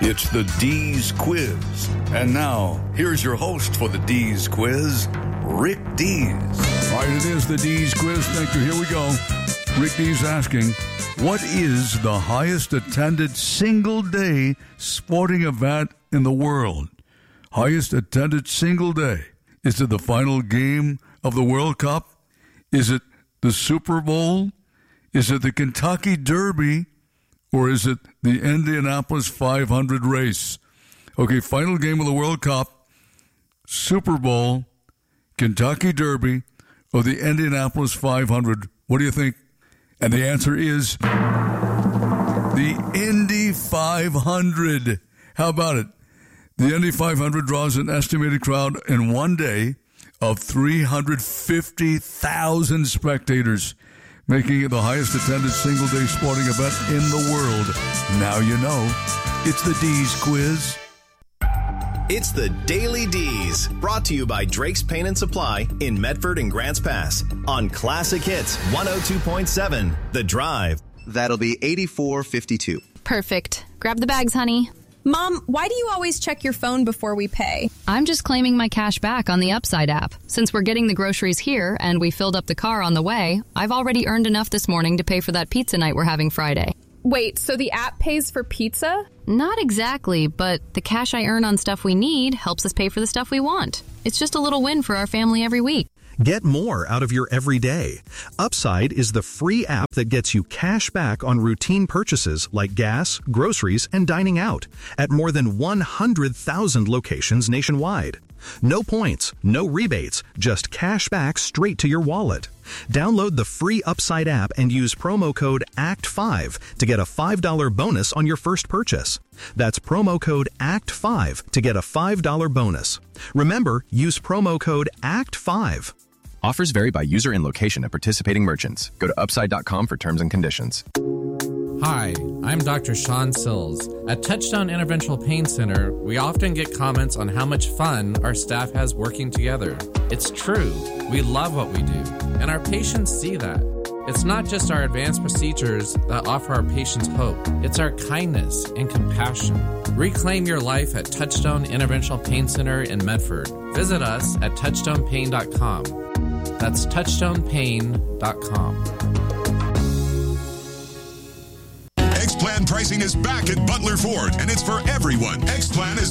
It's the D's Quiz. And now, here's your host for the D's Quiz, Rick Dees. All right, it is the D's Quiz. Thank you. Here we go. Rick Dees asking, what is the highest attended single day sporting event in the world? Highest attended single day. Is it the final game of the World Cup? Is it the Super Bowl? Is it the Kentucky Derby? Or is it the Indianapolis 500 race? Okay, final game of the World Cup, Super Bowl, Kentucky Derby, or the Indianapolis 500. What do you think? And the answer is the Indy 500. How about it? The Indy 500 draws an estimated crowd in one day of 350,000 spectators, making it the highest attended single-day sporting event in the world. Now you know. It's the D's Quiz. It's the Daily D's, brought to you by Drake's Paint and Supply in Medford and Grants Pass on Classic Hits 102.7, The Drive. That'll be 84.52. Perfect. Grab the bags, honey. Mom, why do you always check your phone before we pay? I'm just claiming my cash back on the Upside app. Since we're getting the groceries here and we filled up the car on the way, I've already earned enough this morning to pay for that pizza night we're having Friday. Wait, so the app pays for pizza? Not exactly, but the cash I earn on stuff we need helps us pay for the stuff we want. It's just a little win for our family every week. Get more out of your everyday. Upside is the free app that gets you cash back on routine purchases like gas, groceries, and dining out at more than 100,000 locations nationwide. No points, no rebates, just cash back straight to your wallet. Download the free Upside app and use promo code ACT5 to get a $5 bonus on your first purchase. That's promo code ACT5 to get a $5 bonus. Remember, use promo code ACT5. Offers vary by user and location at participating merchants. Go to upside.com for terms and conditions. Hi, I'm Dr. Sean Sills. At Touchstone Interventional Pain Center, we often get comments on how much fun our staff has working together. It's true. We love what we do, and our patients see that. It's not just our advanced procedures that offer our patients hope. It's our kindness and compassion. Reclaim your life at Touchstone Interventional Pain Center in Medford. Visit us at touchstonepain.com. That's touchstonepain.com. X-Plan pricing is back at Butler Ford, and it's for everyone. X-Plan is